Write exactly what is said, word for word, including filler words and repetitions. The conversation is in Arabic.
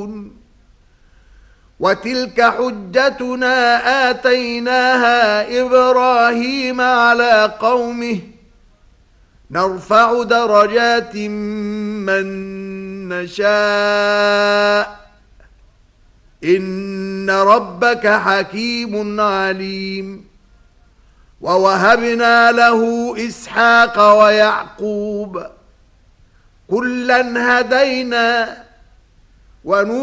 يعدلون وتلك حجتنا آتيناها إبراهيم على قومه نرفع درجات من نشاء إن ربك حكيم عليم ووهبنا له إسحاق ويعقوب كلا هدينا ونوحا